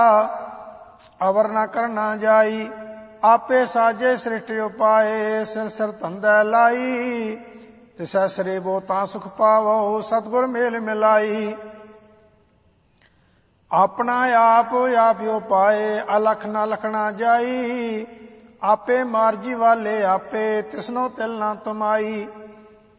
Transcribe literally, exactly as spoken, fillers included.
ਅਵਰ ਨਾ ਕਰਨਾ ਜਾਈ। ਆਪੇ ਸਾਜੇ ਸ੍ਰਿਸ਼ਟ ਉਪਾਏ, ਸਿਰ ਸਿਰ ਧੰਦੈ ਲਾਈ। ਤਿਸੈ ਸਰੇਬੋ ਤਾਂ ਸੁਖ ਪਾਵੋ, ਸਤਿਗੁਰ ਮੇਲ ਮਿਲਾਈ। ਆਪਣਾ ਆਪ ਆਪ ਉਪਾਏ, ਅਲਖ ਨਾ ਲਖਣਾ ਜਾਈ। ਆਪੇ ਮਾਰਜੀ ਵਾਲੇ ਆਪੇ, ਤਿਸਨੋ ਤਿਲ ਨਾ ਤੁਮਾਈ।